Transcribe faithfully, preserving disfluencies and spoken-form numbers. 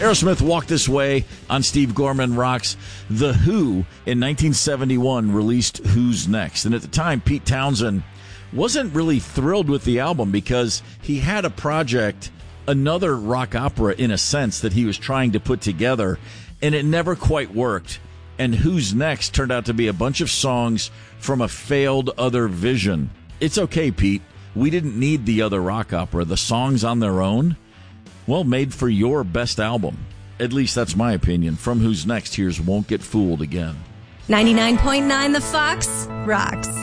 Aerosmith Walk This Way on Steve Gorman Rocks. The Who in nineteen seventy-one released Who's Next. And at the time, Pete Townsend wasn't really thrilled with the album because he had a project, another rock opera in a sense, that he was trying to put together, and it never quite worked. And Who's Next turned out to be a bunch of songs from a failed other vision. It's okay, Pete. We didn't need the other rock opera. The songs on their own, well, made for your best album. At least that's my opinion. From Who's Next, here's Won't Get Fooled Again. ninety-nine point nine The Fox rocks.